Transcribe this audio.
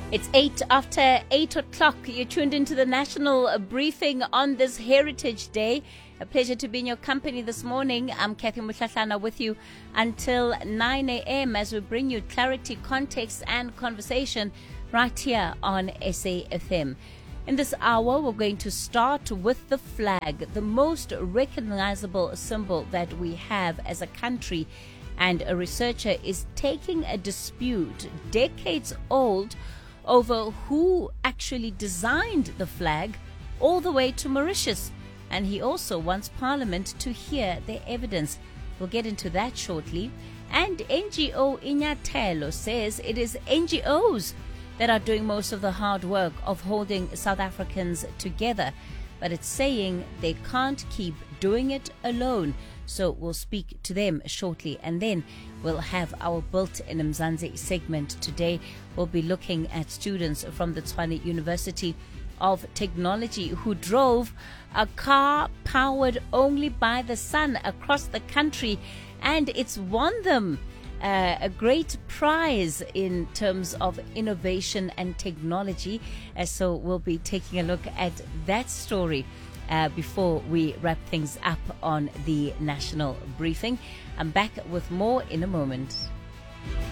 It's 8 o'clock. You're tuned into the national briefing on this Heritage Day. A pleasure to be in your company this morning. I'm Kathy Mutlatlana with you until 9 a.m. as we bring you clarity, context, and conversation right here on SAFM. In this hour, we're going to start with the flag, the most recognizable symbol that we have as a country. And a researcher is taking a dispute decades old over who actually designed the flag all the way to Mauritius. And he also wants Parliament to hear their evidence. We'll get into that shortly. And NGO Inyathelo says it is NGOs that are doing most of the hard work of holding South Africans together. But it's saying they can't keep doing it alone. So we'll speak to them shortly. And then we'll have our Built in Mzansi segment today. We'll be looking at students from the Tshwane University of Technology who drove a car powered only by the sun across the country. And it's won them a great prize in terms of innovation and technology. So we'll be taking a look at that story before we wrap things up on the national briefing. I'm back with more in a moment.